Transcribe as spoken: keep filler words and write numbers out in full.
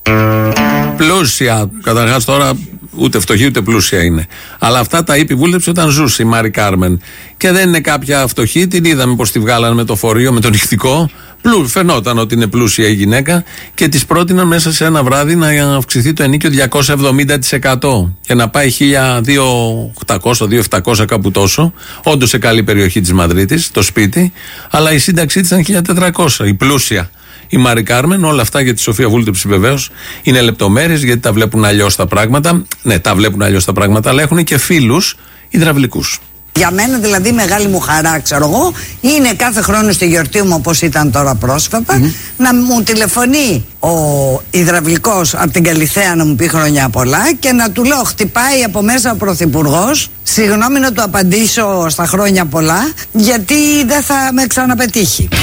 Πλούσια. Καταρχάς τώρα ούτε φτωχή ούτε πλούσια είναι. Αλλά αυτά τα είπε η βούλεψη όταν ζούσε η Μάρη Κάρμεν. Και δεν είναι κάποια φτωχή, την είδαμε πως τη βγάλανε με το φορείο, με το νυχτικό. Πλού, φαινόταν ότι είναι πλούσια η γυναίκα και της πρότειναν μέσα σε ένα βράδυ να αυξηθεί το ενίκιο διακόσια εβδομήντα τοις εκατό και να πάει χίλια διακόσια οκτακόσια δύο χιλιάδες επτακόσια κάπου τόσο. Όντως σε καλή περιοχή της Μαδρίτης, το σπίτι, αλλά η σύνταξή της ήταν χίλια τετρακόσια, η πλούσια. Η Μάρη Κάρμεν, όλα αυτά για τη Σοφία Βούλτεψη βεβαίως είναι λεπτομέρειες γιατί τα βλέπουν αλλιώς τα πράγματα. Ναι, τα βλέπουν αλλιώς τα πράγματα, αλλά έχουν και φίλους υδραυλικούς. Για μένα δηλαδή μεγάλη μου χαρά, ξέρω εγώ, είναι κάθε χρόνο στη γιορτή μου, όπως ήταν τώρα πρόσφατα, mm-hmm. να μου τηλεφωνεί ο υδραυλικός από την Καλιθέα να μου πει χρόνια πολλά και να του λέω χτυπάει από μέσα ο Πρωθυπουργός, συγγνώμη να του απαντήσω στα χρόνια πολλά, γιατί δεν θα με ξαναπετύχει.